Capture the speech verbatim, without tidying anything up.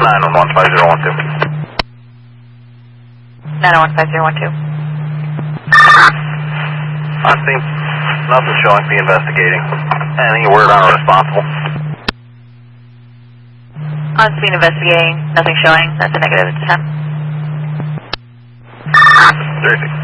nine one one five zero one two. nine one five zero one two. On scene. Nothing showing. Be investigating. Any word on a responsible? On scene investigating. Nothing showing. That's a negative ten. Terrific.